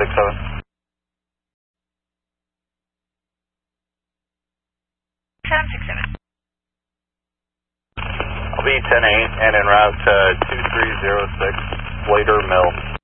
7. 767. I'll be 10-8 and en route to 2306 Slater Mill.